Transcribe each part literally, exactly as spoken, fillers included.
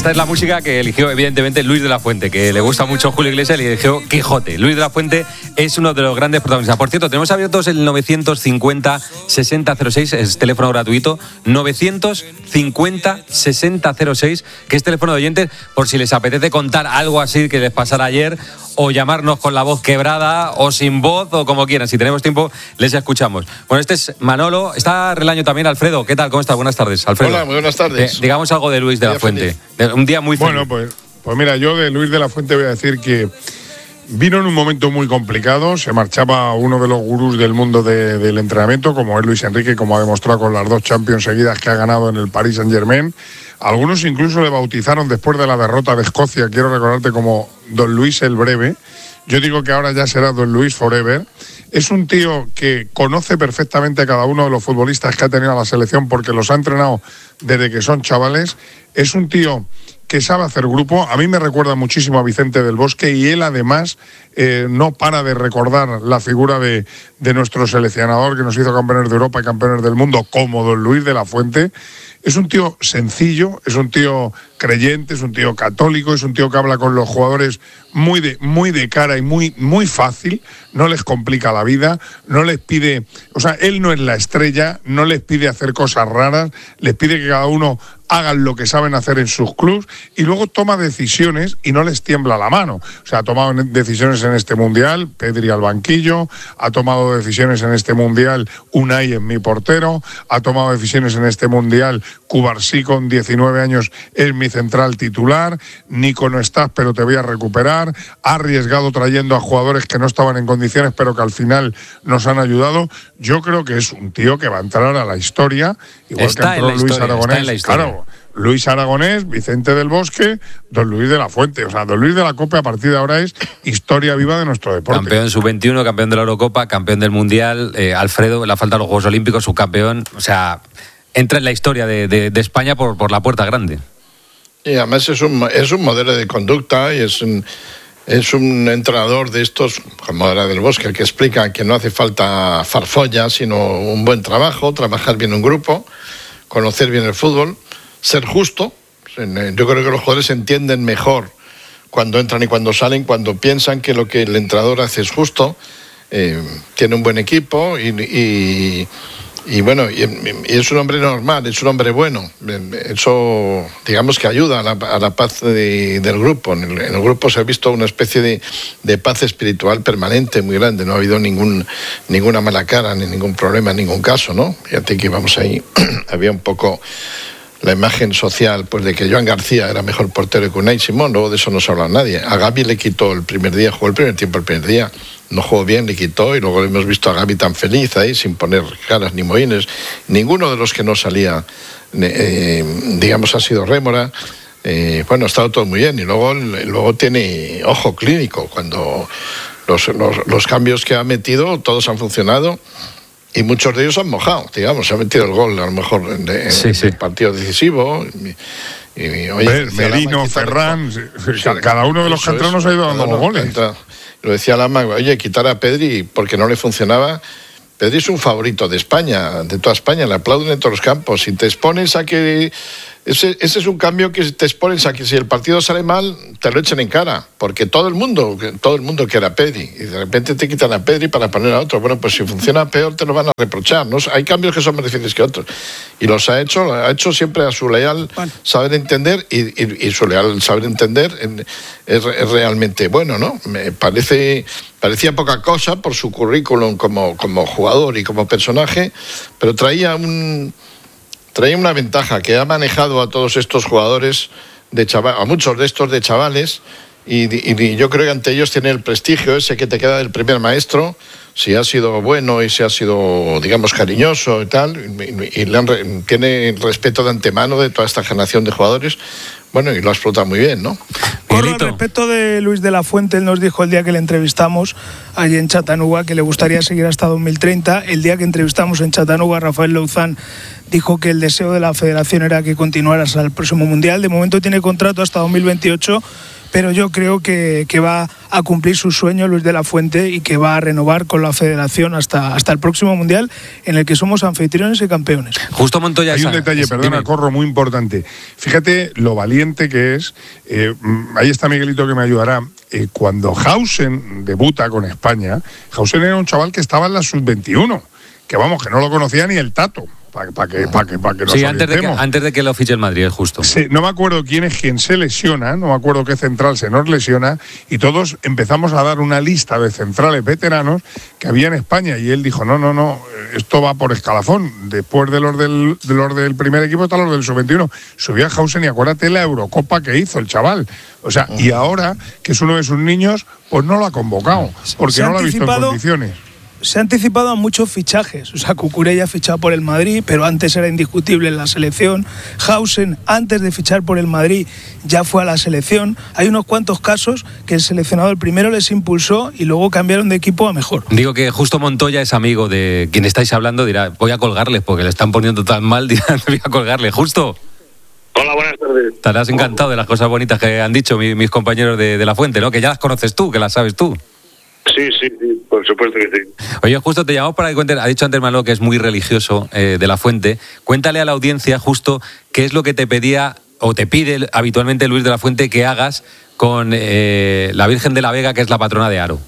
esta es la música que eligió evidentemente Luis de la Fuente, que le gusta mucho Julio Iglesias y eligió Quijote. Luis de la Fuente es uno de los grandes protagonistas. Por cierto, tenemos abiertos el novecientos cincuenta sesenta cero seis, es teléfono gratuito, novecientos cincuenta sesenta cero seis, que es teléfono de oyentes por si les apetece contar algo así que les pasara ayer, o llamarnos con la voz quebrada o sin voz o como quieran. Si tenemos tiempo, les escuchamos. Bueno, este es Manolo. Está Relaño también. Alfredo, ¿qué tal? ¿Cómo estás? Buenas tardes, Alfredo. Hola, muy buenas tardes. Eh, digamos algo de Luis de la Fuente. De, un día muy feliz. Bueno, pues, pues mira, yo de Luis de la Fuente voy a decir que vino en un momento muy complicado. Se marchaba uno de los gurús del mundo de, del entrenamiento, como es Luis Enrique, como ha demostrado con las dos Champions seguidas que ha ganado en el Paris Saint-Germain. Algunos incluso le bautizaron después de la derrota de Escocia, quiero recordarte, como Don Luis el Breve. Yo digo que ahora ya será Don Luis Forever. Es un tío que conoce perfectamente a cada uno de los futbolistas que ha tenido a la selección porque los ha entrenado desde que son chavales. Es un tío que sabe hacer grupo. A mí me recuerda muchísimo a Vicente del Bosque, y él además eh, no para de recordar la figura de, de nuestro seleccionador que nos hizo campeones de Europa y campeones del mundo, como Don Luis de la Fuente. Es un tío sencillo, es un tío creyente, es un tío católico, es un tío que habla con los jugadores muy de, muy de cara y muy, muy fácil, no les complica la vida, no les pide, o sea, él no es la estrella, no les pide hacer cosas raras, les pide que cada uno hagan lo que saben hacer en sus clubs, y luego toma decisiones y no les tiembla la mano. O sea, ha tomado decisiones en este Mundial, Pedri al banquillo, ha tomado decisiones en este Mundial, Unai es mi portero, ha tomado decisiones en este Mundial, Cubarsí con diecinueve años es mi central titular, Nico no estás pero te voy a recuperar, ha arriesgado trayendo a jugadores que no estaban en condiciones pero que al final nos han ayudado. Yo creo que es un tío que va a entrar a la historia, igual está que entró Luis historia, Aragonés, claro. Luis Aragonés, Vicente del Bosque, Don Luis de la Fuente. O sea, Don Luis de la Copa a partir de ahora es historia viva de nuestro deporte. Campeón sub veintiuno, campeón de la Eurocopa, campeón del Mundial. Eh, Alfredo, le falta los Juegos Olímpicos, subcampeón. O sea, entra en la historia de, de, de España por, por la puerta grande. Y además es un, es un modelo de conducta y es un, es un entrenador de estos, como era del Bosque, que explica que no hace falta farfolla, sino un buen trabajo, trabajar bien un grupo, conocer bien el fútbol, ser justo. Yo creo que los jugadores entienden mejor cuando entran y cuando salen, cuando piensan que lo que el entrenador hace es justo, eh, tiene un buen equipo y, y, y bueno, y, y es un hombre normal, es un hombre bueno. Eso, digamos que ayuda a la, a la paz de, del grupo. En el, en el grupo se ha visto una especie de, de paz espiritual permanente muy grande. No ha habido ningún, ninguna mala cara, ni ningún problema, en ningún caso, ¿no? Fíjate que íbamos ahí, había un poco la imagen social, pues de que Joan García era mejor portero que Unai Simón. Luego de eso no se habla nadie. A Gavi le quitó el primer día, jugó el primer tiempo el primer día, no jugó bien, le quitó, y luego hemos visto a Gavi tan feliz ahí, sin poner caras ni mohines. Ninguno de los que no salía, eh, digamos, ha sido rémora. Eh, bueno, ha estado todo muy bien, y luego, luego tiene ojo clínico. Cuando los, los, los cambios que ha metido, todos han funcionado. Y muchos de ellos han mojado, digamos, se ha metido el gol a lo mejor en, en, sí, en sí. el partido decisivo. Y, y, oye, Merino, Ferran, sí, cada uno de los canteranos ha ido dando no, goles. Entra, lo decía Lama, oye, quitar a Pedri porque no le funcionaba. Pedri es un favorito de España, de toda España, le aplauden en todos los campos. Si te expones a que... Ese, ese es un cambio que te expones a que si el partido sale mal, te lo echen en cara, porque todo el mundo, todo el mundo quiere a Pedri, y de repente te quitan a Pedri para poner a otro. Bueno, pues si funciona peor te lo van a reprochar, ¿no? Hay cambios que son más difíciles que otros, y los ha hecho, lo ha hecho siempre a su leal bueno. saber entender, y, y, y su leal saber entender es, es realmente bueno, ¿no? Me parece... Parecía poca cosa por su currículum como, como jugador y como personaje, pero traía un... Traía una ventaja, que ha manejado a todos estos jugadores, de chaval, a muchos de estos de chavales, y, y, y yo creo que ante ellos tiene el prestigio ese que te queda del primer maestro, si ha sido bueno y si ha sido, digamos, cariñoso y tal, y, y le han, tiene el respeto de antemano de toda esta generación de jugadores. Bueno, y lo ha explotado muy bien, ¿no? Por al respecto de Luis de la Fuente, él nos dijo el día que le entrevistamos allí en Chattanooga que le gustaría seguir hasta dos mil treinta. El día que entrevistamos en Chattanooga, Rafael Louzán dijo que el deseo de la federación era que continuara hasta el próximo Mundial. De momento tiene contrato hasta dos mil veintiocho, pero yo creo que, que va a cumplir su sueño Luis de la Fuente y que va a renovar con la federación hasta, hasta el próximo Mundial, en el que somos anfitriones y campeones. Justo Montoya. Hay un esa, detalle, esa, perdona, dime. Corro, muy importante. Fíjate lo valiente que es. Eh, ahí está Miguelito que me ayudará. Eh, cuando Hausen debuta con España, Hausen era un chaval que estaba en la sub veintiuno, que vamos, que no lo conocía ni el Tato. Para pa que, pa que, pa que nos Sí, antes de que, orientemos. antes de que lo fiche el Madrid, es justo. Sí, no me acuerdo quién es quien se lesiona, no me acuerdo qué central se nos lesiona, y todos empezamos a dar una lista de centrales veteranos que había en España, y él dijo, no, no, no, esto va por escalafón. Después de los del, de los del primer equipo están los del sub veintiuno. Subió a Hausen y acuérdate la Eurocopa que hizo el chaval. O sea, y ahora, que es uno de sus niños, pues no lo ha convocado, porque no lo ha visto en condiciones. Se ha anticipado a muchos fichajes. O sea, Cucurella ha fichado por el Madrid, pero antes era indiscutible en la selección. Hausen, antes de fichar por el Madrid, ya fue a la selección. Hay unos cuantos casos que el seleccionador primero les impulsó y luego cambiaron de equipo a mejor. Digo que justo Montoya es amigo de quien estáis hablando, dirá, voy a colgarles porque le están poniendo tan mal, dirá, voy a colgarle. Justo. Hola, buenas tardes. Estarás encantado de las cosas bonitas que han dicho mis, mis compañeros de, de La Fuente, ¿no? Que ya las conoces tú, que las sabes tú. Sí, sí, sí, por supuesto que sí. Oye, justo te llamamos para que cuentes, ha dicho antes Manolo que es muy religioso eh, de La Fuente. Cuéntale a la audiencia justo qué es lo que te pedía o te pide habitualmente Luis de la Fuente que hagas con eh, la Virgen de la Vega, que es la patrona de Haro.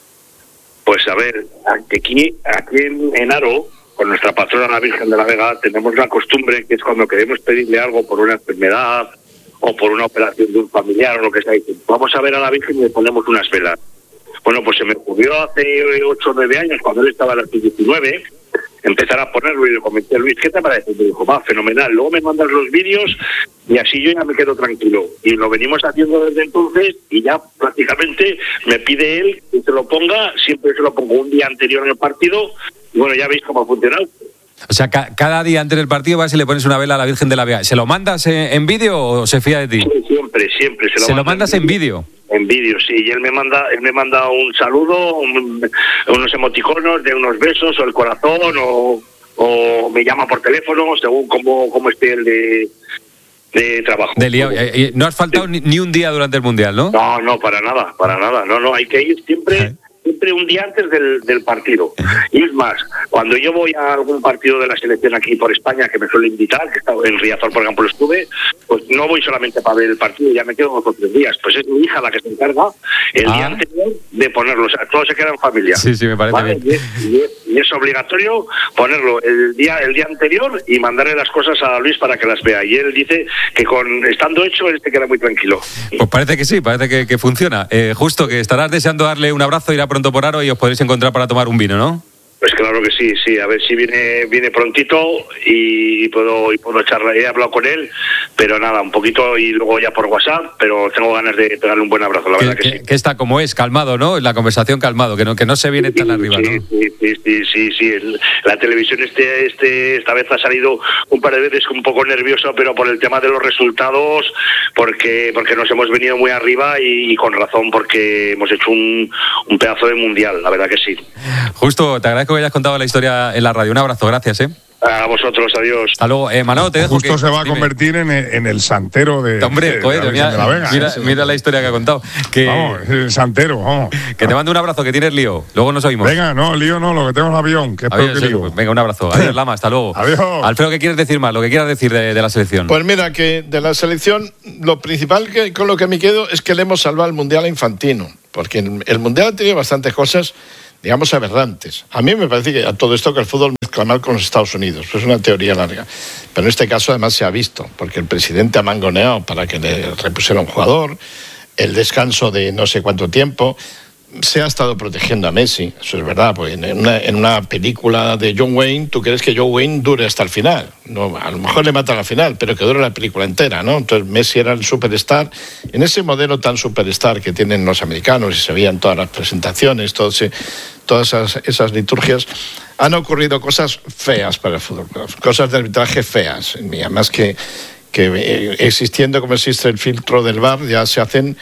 Pues a ver, aquí, aquí en, en Haro, con nuestra patrona la Virgen de la Vega, tenemos la costumbre que es cuando queremos pedirle algo por una enfermedad o por una operación de un familiar o lo que sea, vamos a ver a la Virgen y le ponemos unas velas. Bueno, pues se me ocurrió hace ocho o nueve años, cuando él estaba en la diecinueve, empezar a ponerlo y le comenté a Luis, ¿qué te parece? Me dijo, va, fenomenal. Luego me mandas los vídeos y así yo ya me quedo tranquilo. Y lo venimos haciendo desde entonces y ya prácticamente me pide él que se lo ponga, siempre se lo pongo un día anterior en el partido y bueno, ya veis cómo ha funcionado. O sea, ca- cada día antes del partido vas y le pones una vela a la Virgen de la Vega. ¿Se lo mandas en, en vídeo o se fía de ti? Sí, siempre, siempre. Se lo, ¿Se lo mandas en vídeo? En vídeo, sí. Y él me manda él me manda un saludo, un, unos emoticonos de unos besos o el corazón o, o me llama por teléfono según cómo, cómo esté el de, de trabajo. De liado. Y no has faltado sí. ni, ni un día durante el Mundial, ¿no? No, no, para nada, para nada. No, no, hay que ir siempre... siempre un día antes del, del partido. Y es más, cuando yo voy a algún partido de la selección aquí por España, que me suele invitar, que está en Riazor, por ejemplo, estuve, pues no voy solamente para ver el partido, ya me quedo dos o tres días. Pues es mi hija la que se encarga el ah. día anterior de ponerlo. O sea, todo se queda en familia. Sí, sí, me parece ¿vale? bien. Y es, y, es, y es obligatorio ponerlo el día el día anterior y mandarle las cosas a Luis para que las vea. Y él dice que con estando hecho, él se queda muy tranquilo. Pues parece que sí, parece que, que funciona. Eh, justo que estarás deseando darle un abrazo, irá pronto por Haro y os podréis encontrar para tomar un vino, ¿no? Pues claro que sí, sí, a ver si viene viene prontito y puedo y puedo charlar. He hablado con él, pero nada, un poquito y luego ya por WhatsApp, pero tengo ganas de pegarle un buen abrazo, la que, verdad que, que sí. Que está como es, calmado, ¿no? La conversación calmado, que no que no se viene tan sí, arriba, sí, ¿no? Sí, sí, sí, sí, sí. El, la televisión este este esta vez ha salido un par de veces un poco nervioso, pero por el tema de los resultados, porque porque nos hemos venido muy arriba y, y con razón, porque hemos hecho un, un pedazo de mundial, la verdad que sí. Justo, te agradezco que hayas contado la historia en la radio. Un abrazo, gracias, ¿eh? A vosotros, adiós. Hasta luego. Eh, Manolo, te dejo. Justo que, se va a dime. convertir en el, en el santero de, Hombre, de, joder, de, la, mira, de la Vega. mira, ¿eh? mira la historia que ha contado. Que, vamos, el santero, vamos. Que te mando un abrazo, que tienes lío. Luego nos oímos. Venga, no, lío no, lo que tengo es avión, que es peor que lío. Pues venga, un abrazo. Adiós, Lama, hasta luego. Adiós. Alfredo, ¿qué quieres decir más? Lo que quieras decir de, de la selección. Pues mira, que de la selección, lo principal que con lo que me quedo es que le hemos salvado el Mundial a Infantino. Porque el, el Mundial ha tenido bastantes cosas, digamos, aberrantes. A mí me parece que a todo esto que el fútbol mezcla mal con los Estados Unidos, pues es una teoría larga. Pero en este caso además se ha visto, porque el presidente ha mangoneado para que le repusiera un jugador, el descanso de no sé cuánto tiempo, se ha estado protegiendo a Messi, eso es verdad, porque en una, en una película de John Wayne, tú crees que John Wayne dure hasta el final, no, a lo mejor le matan al final, pero que dure la película entera, ¿no? Entonces Messi era el superstar, en ese modelo tan superstar que tienen los americanos y se veían todas las presentaciones, todo ese, todas esas, esas liturgias, han ocurrido cosas feas para el fútbol, cosas de arbitraje feas, y además que, que existiendo como existe el filtro del V A R, ya se hacen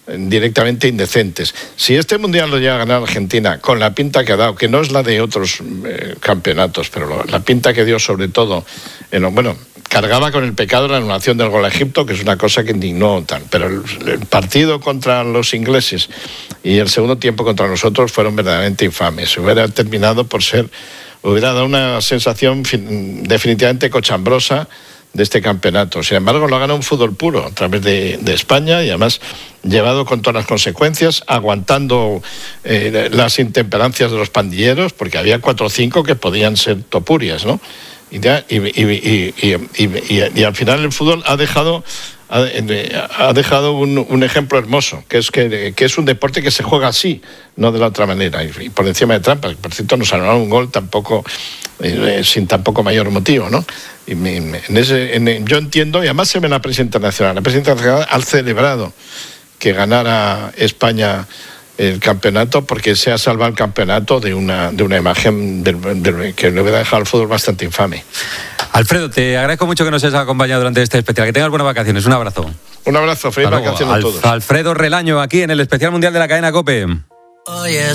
directamente indecentes. Si este Mundial lo llega a ganar Argentina, con la pinta que ha dado, que no es la de otros eh, campeonatos, pero lo, la pinta que dio sobre todo, en lo, bueno, cargaba con el pecado de la anulación del gol a Egipto, que es una cosa que indignó tal, pero el, el partido contra los ingleses y el segundo tiempo contra nosotros fueron verdaderamente infames. Hubiera terminado por ser, hubiera dado una sensación fin, definitivamente cochambrosa de este campeonato. Sin embargo, lo ha ganado un fútbol puro a través de, de España y además llevado con todas las consecuencias, aguantando eh, las intemperancias de los pandilleros, porque había cuatro o cinco que podían ser topurias, ¿no? Y, ya, y, y, y, y, y, y, y al final el fútbol ha dejado ha, ha dejado un, un ejemplo hermoso, que es que, que es un deporte que se juega así, no de la otra manera, y, y por encima de trampas. Por cierto, nos anularon un gol tampoco eh, sin tampoco mayor motivo, ¿no? Y me, en ese, en, yo entiendo, y además se ve en la prensa internacional, la prensa internacional ha celebrado que ganara España el campeonato, porque se ha salvado el campeonato de una de una imagen del, del, que le hubiera dejado al fútbol bastante infame. Alfredo, te agradezco mucho que nos hayas acompañado durante este especial. Que tengas buenas vacaciones. Un abrazo. Un abrazo, feliz vacaciones a todos. Alfredo Relaño, aquí en el especial mundial de la cadena COPE. Oh, yeah.